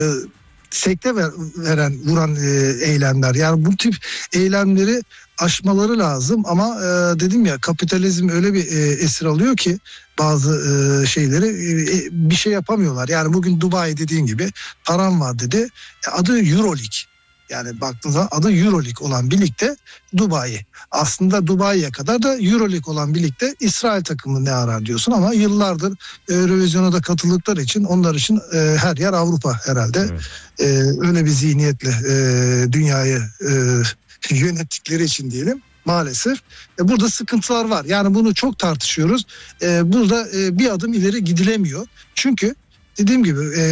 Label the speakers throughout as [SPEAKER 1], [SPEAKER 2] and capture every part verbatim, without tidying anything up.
[SPEAKER 1] sekte ver, veren vuran e, eylemler. Yani bu tip eylemleri aşmaları lazım ama e, dedim ya, kapitalizm öyle bir e, esir alıyor ki bazı e, şeyleri e, bir şey yapamıyorlar. Yani bugün Dubai dediğin gibi param var dedi. E, adı Euroleague. Yani baktığınızda adı Euroleague olan bir ligde Dubai. Aslında Dubai'ye kadar da Euroleague olan bir ligde İsrail takımı ne arar diyorsun ama yıllardır Eurovision'a da katıldıkları için onlar için e, her yer Avrupa herhalde. Evet. E, öyle bir zihniyetle e, dünyayı e, yönettikleri için diyelim. Maalesef e, burada sıkıntılar var. Yani bunu çok tartışıyoruz. E, burada e, bir adım ileri gidilemiyor. Çünkü dediğim gibi e,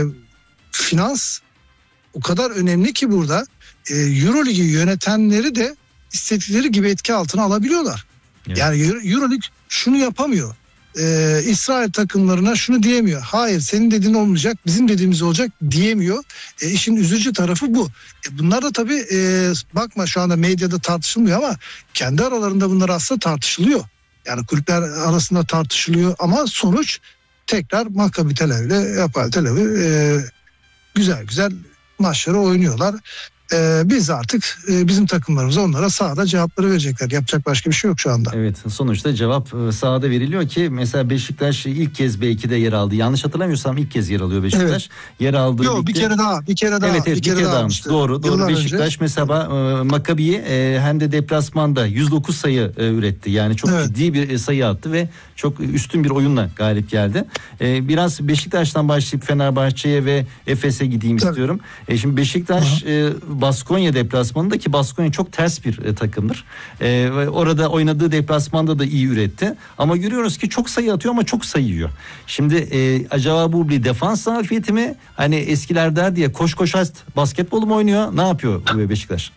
[SPEAKER 1] finans o kadar önemli ki burada e, Euroleague'i yönetenleri de istedikleri gibi etki altına alabiliyorlar. Evet. Yani Euroleague şunu yapamıyor. E, İsrail takımlarına şunu diyemiyor. Hayır, senin dediğin olmayacak, bizim dediğimiz olacak diyemiyor. E, işin üzücü tarafı bu. E, bunlar da tabii e, bakma şu anda medyada tartışılmıyor ama kendi aralarında bunlar aslında tartışılıyor. Yani kulüpler arasında tartışılıyor ama sonuç tekrar Maccabi Tel Aviv'le Hapoel Tel Aviv e, güzel güzel maçları oynuyorlar. Ee, biz artık e, bizim takımlarımız onlara sahada cevapları verecekler. Yapacak başka bir şey yok şu anda.
[SPEAKER 2] Evet, sonuçta cevap e, sahada veriliyor ki mesela Beşiktaş ilk kez belki de yer aldı. Yanlış hatırlamıyorsam ilk kez yer alıyor Beşiktaş. Evet. Yer aldığı
[SPEAKER 1] Yok ligde... bir kere daha, bir kere daha.
[SPEAKER 2] Evet, evet bir, bir kere, kere daha almış. Doğru, doğru. Yıllar Beşiktaş önce. Mesela e, Maccabi'yi e, hem de deplasmanda yüz dokuz sayı e, üretti. Yani çok evet. ciddi bir e, sayı attı ve çok üstün bir oyunla galip geldi. E, biraz Beşiktaş'tan başlayıp Fenerbahçe'ye ve Efes'e gideyim Tabii. istiyorum. E, şimdi Beşiktaş e, Baskonya deplasmanında ki Baskonya çok ters bir e, takımdır. E, orada oynadığı deplasmanda da iyi üretti. Ama görüyoruz ki çok sayı atıyor ama çok sayıyor. Şimdi e, acaba bu bir defans zafiyeti mi? Hani eskiler der diye koş koş hast basketbol mu oynuyor? Ne yapıyor bu Beşiktaş?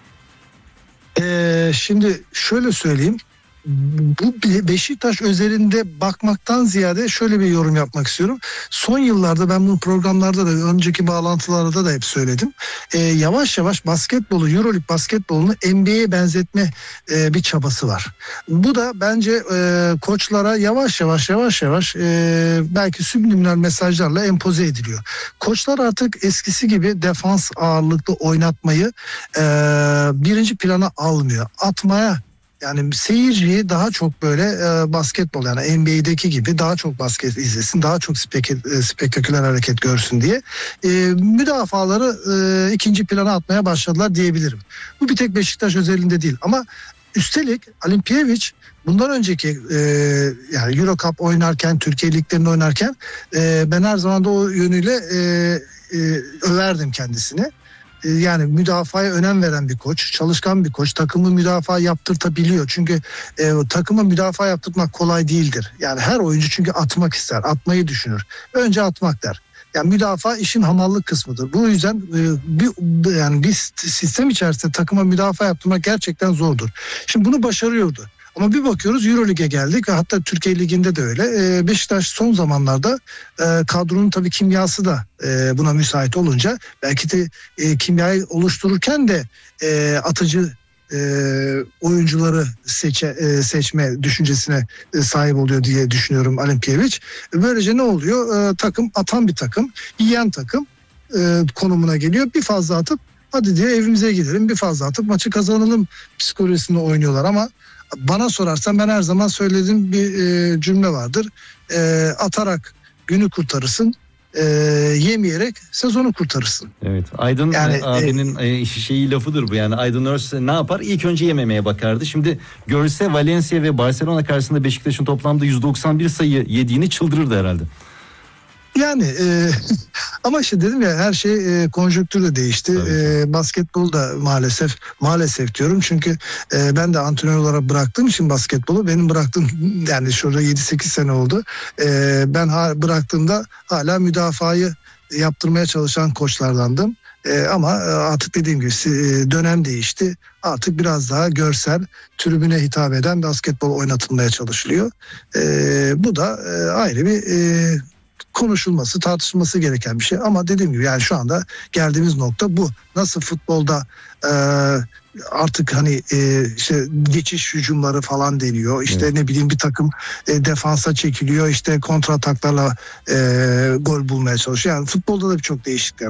[SPEAKER 1] Ee, şimdi şöyle söyleyeyim. Bu Beşiktaş özelinde bakmaktan ziyade şöyle bir yorum yapmak istiyorum. Son yıllarda ben bunu programlarda da önceki bağlantılarda da hep söyledim. Ee, yavaş yavaş basketbolu, Euroleague basketbolunu N B A'ye benzetme e, bir çabası var. Bu da bence e, koçlara yavaş yavaş yavaş yavaş e, belki subliminal mesajlarla empoze ediliyor. Koçlar artık eskisi gibi defans ağırlıklı oynatmayı e, birinci plana almıyor. Atmaya, yani seyirciyi daha çok böyle e, basketbol, yani N B A'deki gibi daha çok basket izlesin, daha çok spek- e, spektaküler hareket görsün diye e, müdafaları e, ikinci plana atmaya başladılar diyebilirim. Bu bir tek Beşiktaş özelinde değil ama üstelik Alimpiyevic bundan önceki e, yani Euro Cup oynarken, Türkiye liglerinde oynarken e, ben her zaman da o yönüyle e, e, överdim kendisini. Yani müdafaya önem veren bir koç, çalışkan bir koç, takımı müdafaa yaptırtabiliyor. Çünkü e, takımı müdafaa yaptırmak kolay değildir. Yani her oyuncu çünkü atmak ister, atmayı düşünür. Önce atmak der. Yani müdafaa işin hamallık kısmıdır. Bu yüzden e, bir yani bir sistem içerisinde takıma müdafaa yaptırmak gerçekten zordur. Şimdi bunu başarıyordu. Ama bir bakıyoruz Euroleague'e geldik, hatta Türkiye Ligi'nde de öyle. Ee, Beşiktaş son zamanlarda e, kadronun tabii kimyası da e, buna müsait olunca belki de e, kimyayı oluştururken de e, atıcı e, oyuncuları seçe, e, seçme düşüncesine e, sahip oluyor diye düşünüyorum Alimpiyevic. Böylece ne oluyor? E, takım atan bir takım, yiyen takım e, konumuna geliyor. Bir fazla atıp hadi diye evimize gidelim, bir fazla atıp maçı kazanalım psikolojisinde oynuyorlar ama bana sorarsan ben her zaman söylediğim bir e, cümle vardır. E, atarak günü kurtarırsın, e, yemeyerek sezonu kurtarırsın.
[SPEAKER 2] Evet, Aydın yani, abinin e, şeyi lafıdır bu. Yani Aydın Örs ne yapar? İlk önce yememeye bakardı. Şimdi görse Valencia ve Barcelona karşısında Beşiktaş'ın toplamda yüz doksan bir sayı yediğini çıldırırdı herhalde.
[SPEAKER 1] Yani e, ama işte dedim ya, her şey e, konjonktür de değişti. E, basketbol da maalesef maalesef diyorum çünkü e, ben de antrenör olarak bıraktığım için basketbolu, benim bıraktığım yani şurada yedi sekiz sene oldu. E, ben ha, bıraktığımda hala müdafayı yaptırmaya çalışan koçlardandım. E, ama artık dediğim gibi dönem değişti. Artık biraz daha görsel, tribüne hitap eden basketbol oynatılmaya çalışılıyor. E, bu da e, ayrı bir e, konuşulması, tartışılması gereken bir şey. Ama dediğim gibi yani şu anda geldiğimiz nokta bu. Nasıl futbolda e, artık hani e, işte geçiş hücumları falan deniyor. İşte evet. ne bileyim bir takım e, defansa çekiliyor. İşte kontra ataklarla e, gol bulmaya çalışıyor. Yani futbolda da birçok değişiklikler